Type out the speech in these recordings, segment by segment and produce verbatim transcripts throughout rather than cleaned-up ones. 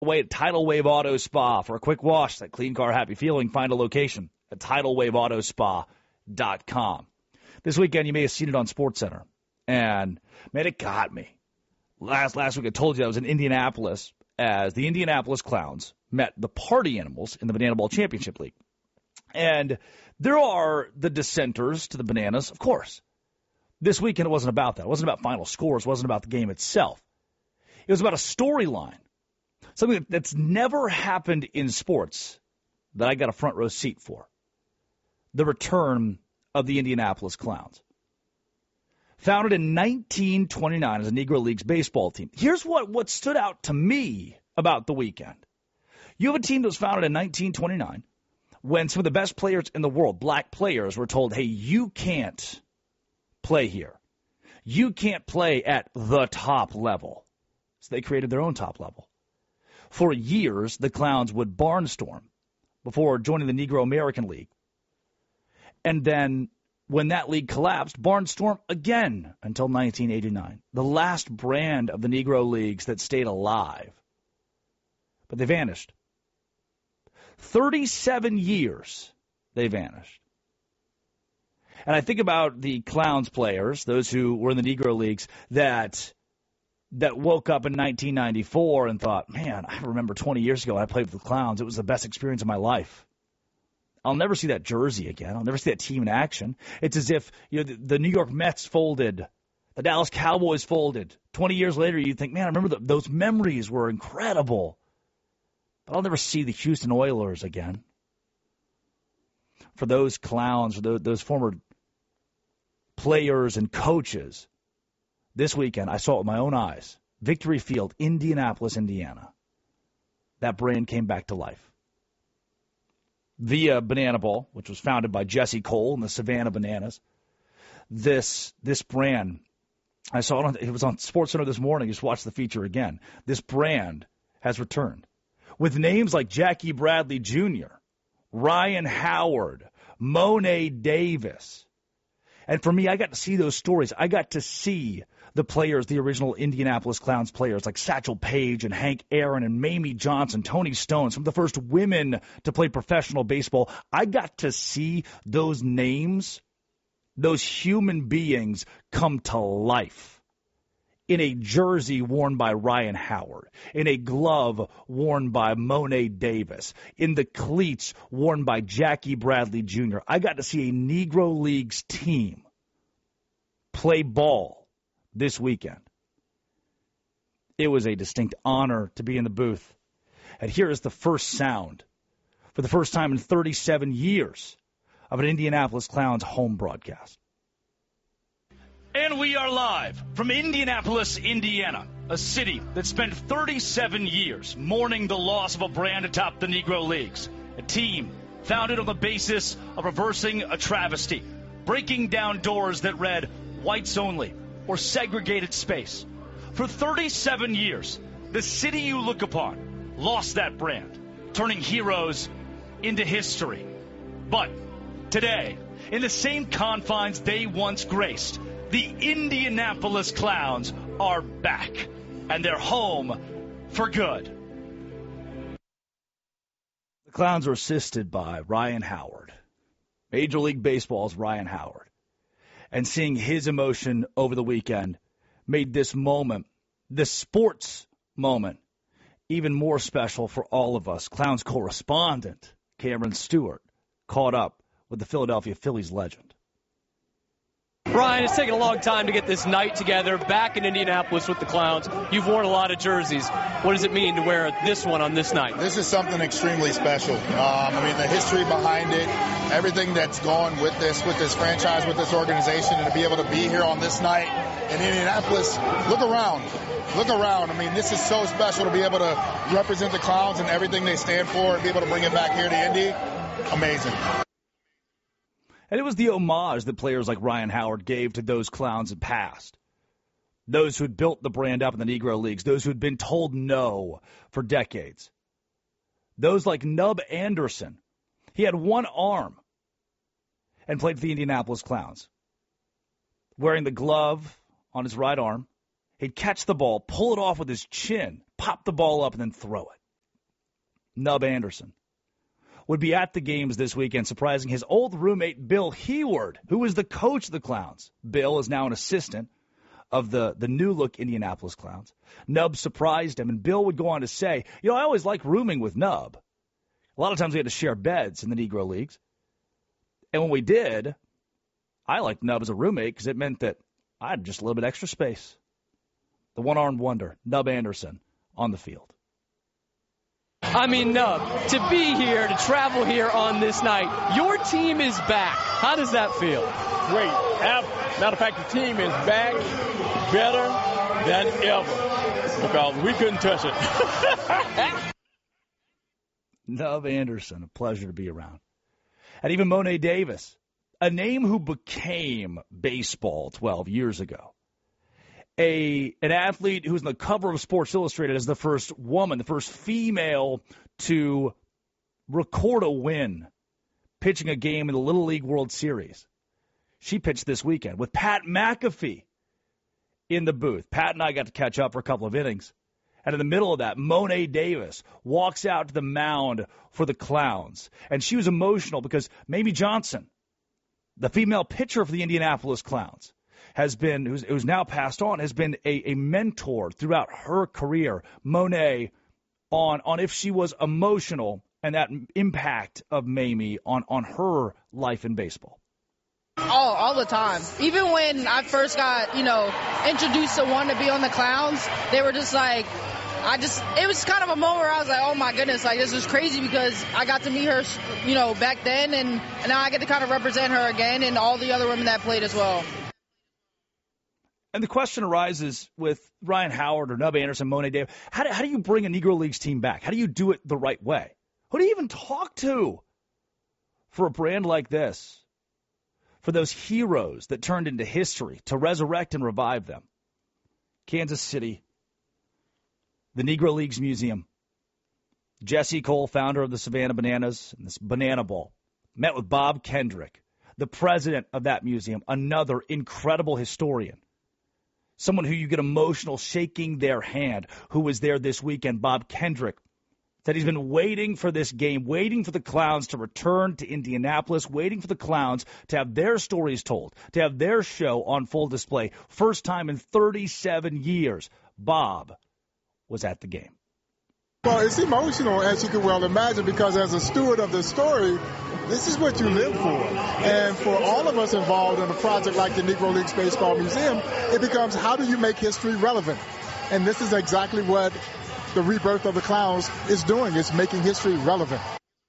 away at Tidal Wave Auto Spa for a quick wash, that clean car, happy feeling. Find a location at tidal wave auto spa dot com. This weekend, you may have seen it on SportsCenter, and, man, it got me. Last last week, I told you I was in Indianapolis as the Indianapolis Clowns met the Party Animals in the Banana Ball Championship League. And there are the dissenters to the Bananas, of course. This weekend, it wasn't about that. It wasn't about final scores. It wasn't about the game itself. It was about a storyline, something that's never happened in sports that I got a front row seat for. The return of the Indianapolis Clowns. Founded in nineteen twenty-nine as a Negro Leagues baseball team. Here's what, what stood out to me about the weekend. You have a team that was founded in nineteen twenty-nine when some of the best players in the world, black players, were told, hey, you can't play here. You can't play at the top level. So they created their own top level. For years, the Clowns would barnstorm before joining the Negro American League. And then when that league collapsed, barnstorm again until nineteen eighty-nine. The last brand of the Negro Leagues that stayed alive. But they vanished. thirty-seven years they vanished. And I think about the Clowns players, those who were in the Negro Leagues, that that woke up in nineteen ninety-four and thought, man, I remember twenty years ago when I played with the Clowns. It was the best experience of my life. I'll never see that jersey again. I'll never see that team in action. It's as if, you know, the, the New York Mets folded, the Dallas Cowboys folded. twenty years later, you think, man, I remember the, those memories were incredible. But I'll never see the Houston Oilers again. For those Clowns, for those, those former players and coaches, this weekend I saw it with my own eyes. Victory Field, Indianapolis, Indiana. That brand came back to life. Via Banana Ball, which was founded by Jesse Cole and the Savannah Bananas. This this brand, I saw it on, it was on SportsCenter this morning. Just watched the feature again. This brand has returned. With names like Jackie Bradley Junior, Ryan Howard, Monet Davis. And for me, I got to see those stories. I got to see the players, the original Indianapolis Clowns players like Satchel Paige and Hank Aaron and Mamie Johnson, Tony Stone, some of the first women to play professional baseball. I got to see those names, those human beings come to life in a jersey worn by Ryan Howard, in a glove worn by Monet Davis, in the cleats worn by Jackie Bradley Junior I got to see a Negro Leagues team play ball this weekend. It was a distinct honor to be in the booth. And here is the first sound, for the first time in thirty-seven years, of an Indianapolis Clowns home broadcast. And we are live from Indianapolis, Indiana, a city that spent thirty-seven years mourning the loss of a brand atop the Negro Leagues, a team founded on the basis of reversing a travesty, breaking down doors that read whites only or segregated space. For thirty-seven years, the city you look upon lost that brand, turning heroes into history. But today, in the same confines they once graced, the Indianapolis Clowns are back, and they're home for good. The Clowns are assisted by Ryan Howard, Major League Baseball's Ryan Howard. And seeing his emotion over the weekend made this moment, this sports moment, even more special for all of us. Clowns correspondent Cameron Stewart caught up with the Philadelphia Phillies legend. Ryan, it's taken a long time to get this night together back in Indianapolis with the Clowns. You've worn a lot of jerseys. What does it mean to wear this one on this night? This is something extremely special. Um, I mean, the history behind it, everything that's gone with this, with this franchise, with this organization, and to be able to be here on this night in Indianapolis, look around. Look around. I mean, this is so special to be able to represent the Clowns and everything they stand for and be able to bring it back here to Indy. Amazing. And it was the homage that players like Ryan Howard gave to those Clowns in past. Those who had built the brand up in the Negro Leagues. Those who had been told no for decades. Those like Nub Anderson. He had one arm and played for the Indianapolis Clowns. Wearing the glove on his right arm. He'd catch the ball, pull it off with his chin, pop the ball up, and then throw it. Nub Anderson, would be at the games this weekend, surprising his old roommate, Bill Heward, who was the coach of the Clowns. Bill is now an assistant of the, the new-look Indianapolis Clowns. Nub surprised him, and Bill would go on to say, you know, I always liked rooming with Nub. A lot of times we had to share beds in the Negro Leagues. And when we did, I liked Nub as a roommate because it meant that I had just a little bit extra space. The one-armed wonder, Nub Anderson, on the field. I mean, Nub, to be here, to travel here on this night, your team is back. How does that feel? Great. Matter of fact, the team is back better than ever because we couldn't touch it. Nub Anderson, a pleasure to be around. And even Mo'ne Davis, a name who became baseball twelve years ago. A an athlete who's on the cover of Sports Illustrated as the first woman, the first female to record a win pitching a game in the Little League World Series. She pitched this weekend with Pat McAfee in the booth. Pat and I got to catch up for a couple of innings. And in the middle of that, Mo'ne Davis walks out to the mound for the Clowns. And she was emotional because Mamie Johnson, the female pitcher for the Indianapolis Clowns, has been, who's, who's now passed on, has been a, a mentor throughout her career. Mo'ne, on, on if she was emotional and that impact of Mamie on, on her life in baseball. All, all the time. Even when I first got, you know, introduced to wanting to be on the Clowns, they were just like, I just, it was kind of a moment where I was like, oh my goodness, like this was crazy because I got to meet her, you know, back then, and, and now I get to kind of represent her again and all the other women that played as well. And the question arises with Ryan Howard or Nub Anderson, Mo'ne Davis, how do, how do you bring a Negro Leagues team back? How do you do it the right way? Who do you even talk to for a brand like this? For those heroes that turned into history, to resurrect and revive them. Kansas City, the Negro Leagues Museum. Jesse Cole, founder of the Savannah Bananas and this Banana Ball, met with Bob Kendrick, the president of that museum, another incredible historian. Someone who you get emotional shaking their hand, who was there this weekend, Bob Kendrick, said he's been waiting for this game, waiting for the Clowns to return to Indianapolis, waiting for the Clowns to have their stories told, to have their show on full display. First time in thirty-seven years, Bob was at the game. Well, it's emotional, as you can well imagine, because as a steward of the story, this is what you live for. And for all of us involved in a project like the Negro Leagues Baseball Museum, it becomes how do you make history relevant? And this is exactly what the rebirth of the Clowns is doing. It's making history relevant.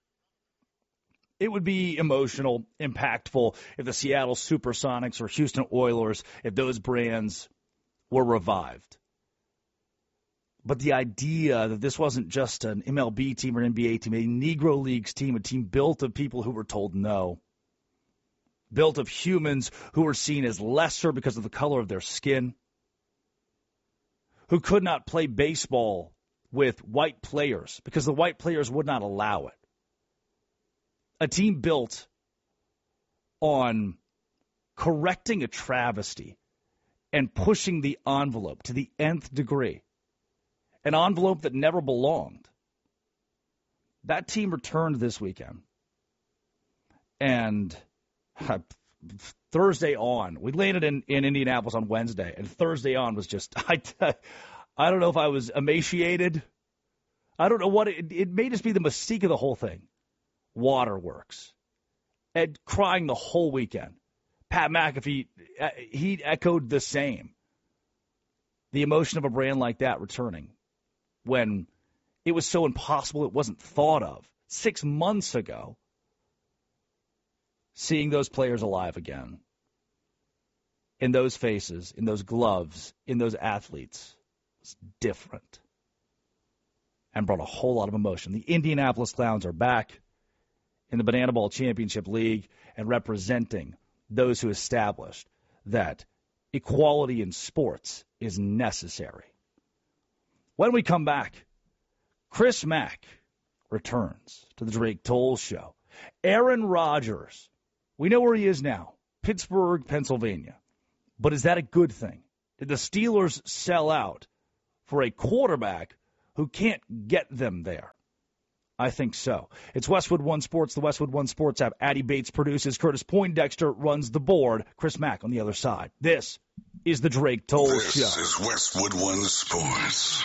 It would be emotional, impactful if the Seattle Supersonics or Houston Oilers, if those brands were revived. But the idea that this wasn't just an M L B team or N B A team, a Negro Leagues team, a team built of people who were told no, built of humans who were seen as lesser because of the color of their skin, who could not play baseball with white players because the white players would not allow it. A team built on correcting a travesty and pushing the envelope to the nth degree. An envelope that never belonged. That team returned this weekend. And uh, Thursday on, we landed in, in Indianapolis on Wednesday, and Thursday on was just, I, I don't know if I was emaciated. I don't know what, it, it may just be the mystique of the whole thing. Waterworks. Ed crying the whole weekend. Pat McAfee, he echoed the same. The emotion of a brand like that returning when it was so impossible it wasn't thought of six months ago. Seeing those players alive again, in those faces, in those gloves, in those athletes, was different and brought a whole lot of emotion. The Indianapolis Clowns are back in the Banana Ball Championship League and representing those who established that equality in sports is necessary. When we come back, Chris Mack returns to the Drake Toll Show. Aaron Rodgers, we know where he is now, Pittsburgh, Pennsylvania. But is that a good thing? Did the Steelers sell out for a quarterback who can't get them there? I think so. It's Westwood One Sports, the Westwood One Sports app. Addie Bates produces. Curtis Poindexter runs the board. Chris Mack on the other side. This is the Drake Toll this Show. This is Westwood One Sports.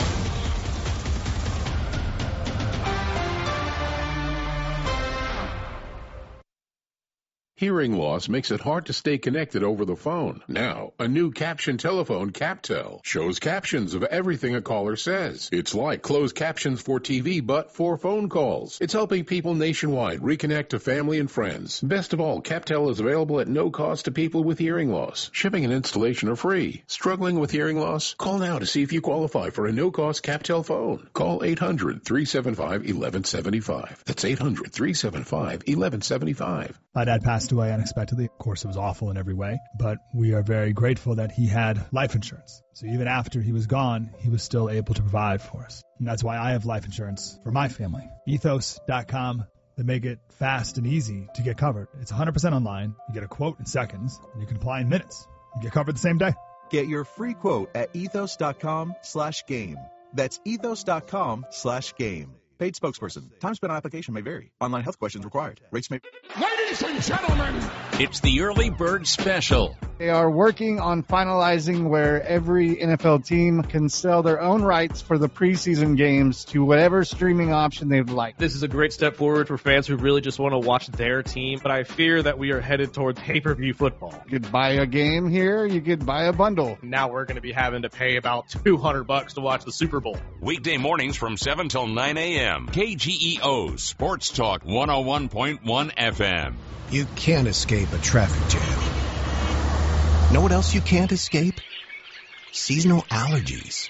Hearing loss makes it hard to stay connected over the phone. Now, a new caption telephone, CapTel, shows captions of everything a caller says. It's like closed captions for T V, but for phone calls. It's helping people nationwide reconnect to family and friends. Best of all, CapTel is available at no cost to people with hearing loss. Shipping and installation are free. Struggling with hearing loss? Call now to see if you qualify for a no-cost CapTel phone. Call eight hundred, three seven five, one one seven five. That's eight hundred, three seven five, one one seven five. My dad passed away unexpectedly. Of course, it was awful in every way, but we are very grateful that he had life insurance. So even after he was gone, he was still able to provide for us. And that's why I have life insurance for my family. Ethos dot com. They make it fast and easy to get covered. It's one hundred percent online. You get a quote in seconds, and you can apply in minutes. You get covered the same day. Get your free quote at ethos dot com slash game. That's ethos dot com slash game. Paid spokesperson. Time spent on application may vary. Online health questions required. Rates may... Ladies and gentlemen, it's the Early Bird Special. They are working on finalizing where every N F L team can sell their own rights for the preseason games to whatever streaming option they'd like. This is a great step forward for fans who really just want to watch their team, but I fear that we are headed toward pay-per-view football. You could buy a game here, you could buy a bundle. Now we're going to be having to pay about two hundred bucks to watch the Super Bowl. Weekday mornings from seven till nine a.m. K G E O Sports Talk one oh one point one F M. You can't escape a traffic jam. Know what else you can't escape? Seasonal allergies.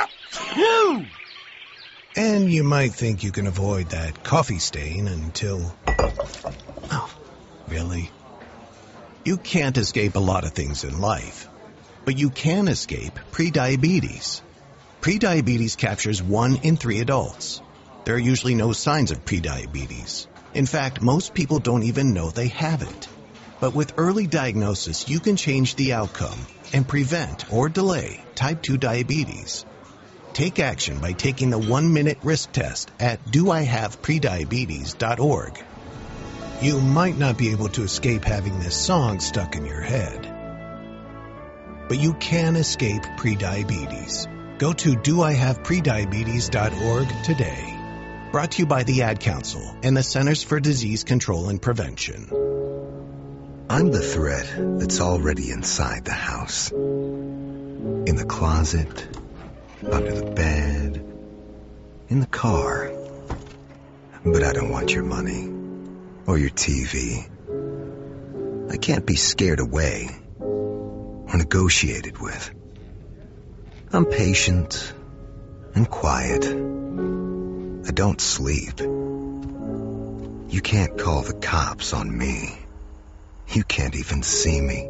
And you might think you can avoid that coffee stain until... Oh, really? You can't escape a lot of things in life, but you can escape prediabetes. Prediabetes captures one in three adults. There are usually no signs of prediabetes. In fact, most people don't even know they have it. But with early diagnosis, you can change the outcome and prevent or delay type two diabetes. Take action by taking the one-minute risk test at do I have prediabetes dot org. You might not be able to escape having this song stuck in your head, but you can escape prediabetes. Go to do I have prediabetes dot org today. Brought to you by the Ad Council and the Centers for Disease Control and Prevention. I'm the threat that's already inside the house. In the closet, under the bed, in the car. But I don't want your money or your T V. I can't be scared away or negotiated with. I'm patient and quiet. I don't sleep. You can't call the cops on me. You can't even see me.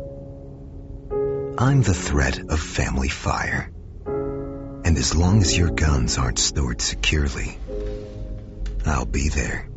I'm the threat of family fire. And as long as your guns aren't stored securely, I'll be there.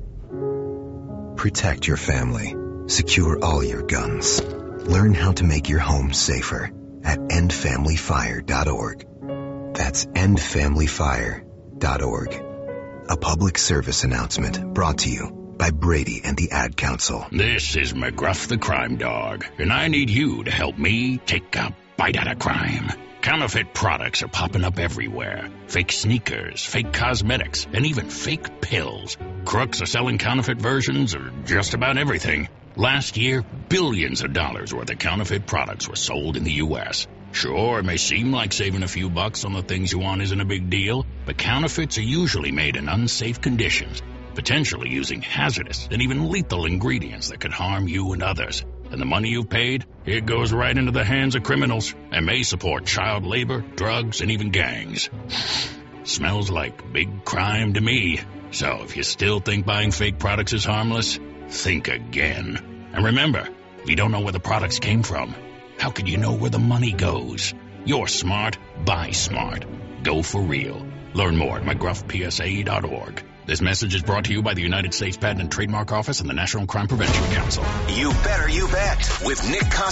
Protect your family. Secure all your guns. Learn how to make your home safer at end family fire dot org. That's end family fire dot org. A public service announcement brought to you by Brady and the Ad Council. This is McGruff the Crime Dog, and I need you to help me take a bite out of crime. Counterfeit products are popping up everywhere. Fake sneakers, fake cosmetics, and even fake pills. Crooks are selling counterfeit versions of just about everything. Last year, billions of dollars worth of counterfeit products were sold in the U S Sure, it may seem like saving a few bucks on the things you want isn't a big deal, but counterfeits are usually made in unsafe conditions, potentially using hazardous and even lethal ingredients that could harm you and others. And the money you've paid, it goes right into the hands of criminals and may support child labor, drugs, and even gangs. Smells like big crime to me. So if you still think buying fake products is harmless, think again. And remember, if you don't know where the products came from, how could you know where the money goes? You're smart, buy smart. Go for real. Learn more at McGruff P S A dot org. This message is brought to you by the United States Patent and Trademark Office and the National Crime Prevention Council. You better, you bet. With Nick Costa.